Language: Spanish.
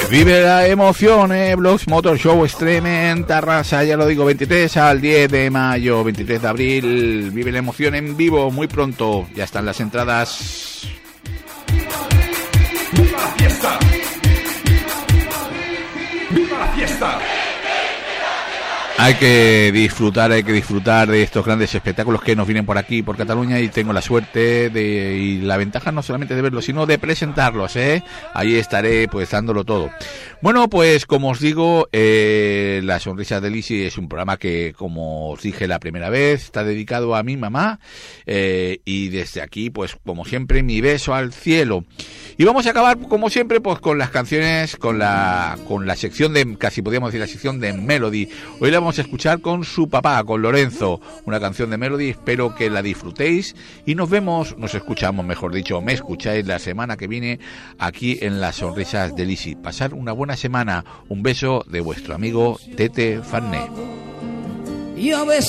Vive la emoción, Blogs Motor Show Extreme en Tarrasa, ya lo digo, 23 al 10 de mayo, 23 de abril. Vive la emoción en vivo muy pronto, ya están las entradas. ¡Viva la fiesta! ¡Viva la fiesta! Hay que disfrutar de estos grandes espectáculos que nos vienen por aquí, por Cataluña, y tengo la suerte y la ventaja no solamente de verlos, sino de presentarlos, Ahí estaré pues dándolo todo. Bueno, pues como os digo, La Sonrisa de Lisi es un programa que, como os dije la primera vez, está dedicado a mi mamá, y desde aquí, pues como siempre, mi beso al cielo. Y vamos a acabar, como siempre, pues con las canciones, con la sección de, casi podríamos decir, la sección de Melody. Hoy la vamos a escuchar con su papá, con Lorenzo, una canción de Melody. Espero que la disfrutéis y nos escuchamos, mejor dicho, me escucháis la semana que viene aquí en Las Sonrisas de Lisi. Pasar una buena semana. Un beso de vuestro amigo Tete Farné.